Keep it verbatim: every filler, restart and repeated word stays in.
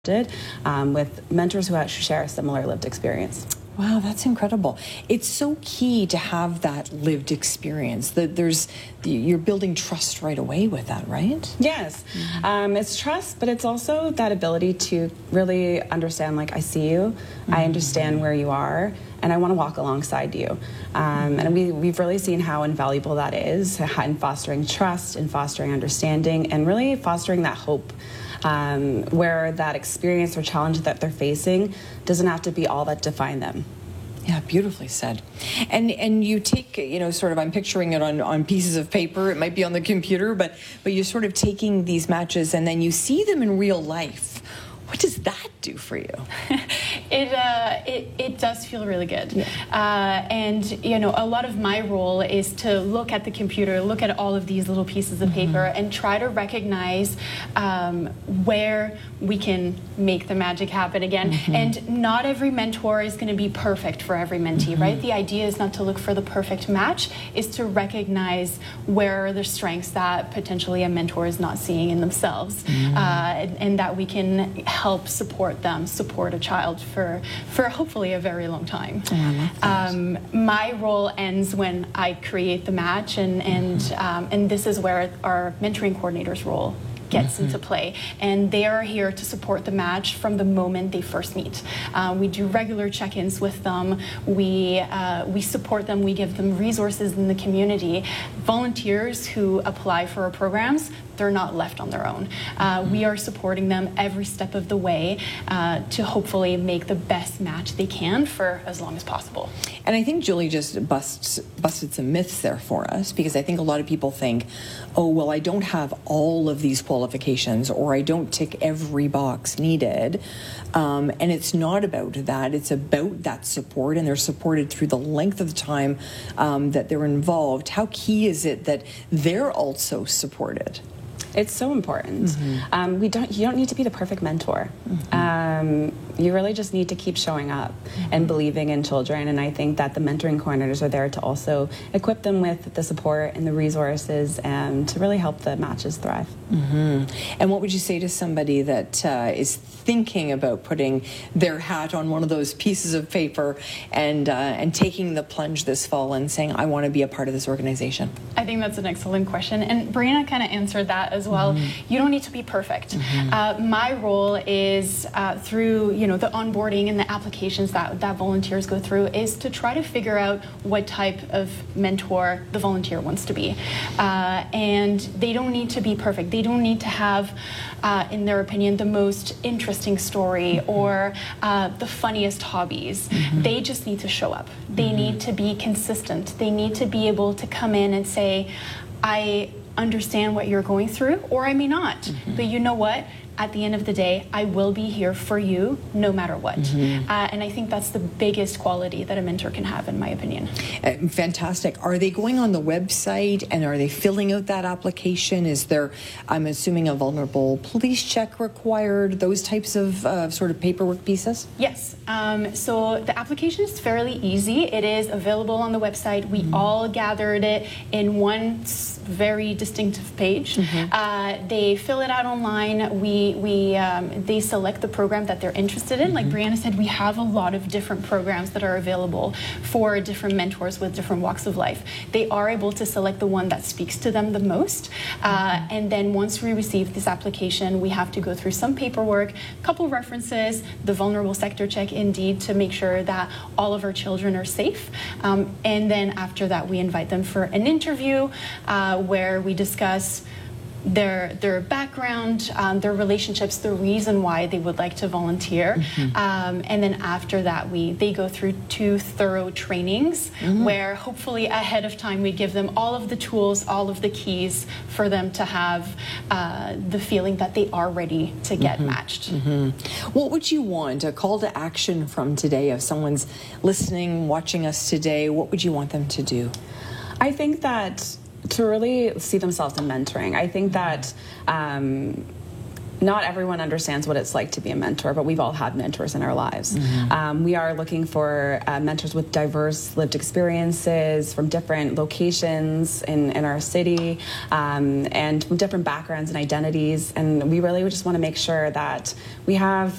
Um, with mentors who actually share a similar lived experience. Wow, that's incredible. It's so key to have that lived experience. That there's, you're building trust right away with that, right? Yes, mm-hmm. um, it's trust, but it's also that ability to really understand, like, I see you, mm-hmm. I understand where you are, and I want to walk alongside you. Um, and we, we've really seen how invaluable that is in fostering trust, in fostering understanding, and really fostering that hope. Um, where that experience or challenge that they're facing doesn't have to be all that define them. Yeah, beautifully said. And and you take, you know, sort of, I'm picturing it on, on pieces of paper, it might be on the computer, but, but you're sort of taking these matches and then you see them in real life. What does that do for you? it, uh, it it does feel really good. Yeah. Uh, and, you know, a lot of my role is to look at the computer, look at all of these little pieces of mm-hmm. paper and try to recognize um, where we can make the magic happen again. Mm-hmm. And not every mentor is going to be perfect for every mentee, mm-hmm. right? The idea is not to look for the perfect match, is to recognize where are the strengths that potentially a mentor is not seeing in themselves, mm-hmm. uh, and, and that we can help support them, support a child for, for hopefully a very long time. Oh, um, my role ends when I create the match, and, and, mm-hmm. um, and this is where our mentoring coordinator's role gets mm-hmm. into play, and they are here to support the match from the moment they first meet. Uh, we do regular check-ins with them. We uh, we support them. We give them resources in the community. Volunteers who apply for our programs, they're not left on their own. Uh, mm-hmm. We are supporting them every step of the way uh, to hopefully make the best match they can for as long as possible. And I think Julie just busts, busted some myths there for us, because I think a lot of people think, oh, well, I don't have all of these qualifications, or I don't tick every box needed. Um, and it's not about that. It's about that support, and they're supported through the length of the time um, that they're involved. How key is it that they're also supported? It's so important. Mm-hmm. Um, we don't. You don't need to be the perfect mentor. Mm-hmm. Um, you really just need to keep showing up mm-hmm. and believing in children. And I think that the mentoring coordinators are there to also equip them with the support and the resources, and to really help the matches thrive. Mm-hmm. And what would you say to somebody that uh, is thinking about putting their hat on one of those pieces of paper and uh, and taking the plunge this fall and saying, I want to be a part of this organization? I think that's an excellent question, and Brianna kind of answered that as well. Mm-hmm. You don't need to be perfect. Mm-hmm. uh, my role is uh, through you know the onboarding and the applications that that volunteers go through, is to try to figure out what type of mentor the volunteer wants to be, uh, and they don't need to be perfect. They don't need to have, uh, in their opinion, the most interesting story mm-hmm. or uh, the funniest hobbies. Mm-hmm. They just need to show up. They mm-hmm. need to be consistent. They need to be able to come in and say, I understand what you're going through, or I may not. Mm-hmm. But you know what? At the end of the day, I will be here for you no matter what. Mm-hmm. uh, and I think that's the biggest quality that a mentor can have, in my opinion. Uh, fantastic. Are they going on the website and are they filling out that application? Is there, I'm assuming, a vulnerable police check required, those types of uh, sort of paperwork pieces? Yes. Um, so the application is fairly easy. It is available on the website. We mm-hmm. all gathered it in one very distinctive page. Mm-hmm. Uh, they fill it out online. We we um, they select the program that they're interested in. Mm-hmm. Like Brianna said, we have a lot of different programs that are available for different mentors with different walks of life. They are able to select the one that speaks to them the most. Uh, mm-hmm. And then once we receive this application, we have to go through some paperwork, a couple references, the vulnerable sector check, indeed, to make sure that all of our children are safe. Um, and then after that, we invite them for an interview uh, where we discuss their their background, um, their relationships, the reason why they would like to volunteer, mm-hmm. um, and then after that we they go through two thorough trainings mm-hmm. where hopefully ahead of time we give them all of the tools, all of the keys for them to have uh, the feeling that they are ready to get mm-hmm. matched. Mm-hmm. What would you want, a call to action from today, if someone's listening, watching us today, what would you want them to do? I think that to really see themselves in mentoring. I think that um, not everyone understands what it's like to be a mentor, but we've all had mentors in our lives. Mm-hmm. um, we are looking for uh, mentors with diverse lived experiences from different locations in, in our city, um, and from different backgrounds and identities. And we really just want to make sure that we have